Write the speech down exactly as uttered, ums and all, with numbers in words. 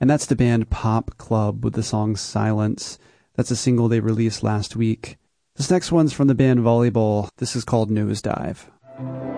and that's the band Pop Club with the song Silence. That's a single they released last week. This next one's from the band Volleyball. This is called Nosedive.